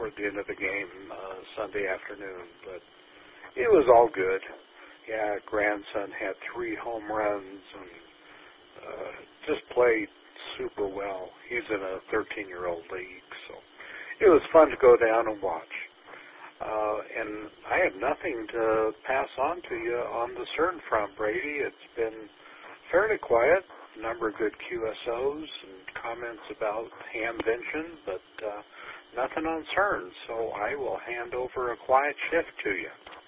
toward the end of the game Sunday afternoon, but it was all good. Yeah, grandson had 3 home runs and just played super well. He's in a 13-year-old league, so it was fun to go down and watch. And I have nothing to pass on to you on the CERN front, Brady. It's been fairly quiet. A number of good QSOs and comments about Hamvention, but nothing on CERN. So I will hand over a quiet shift to you.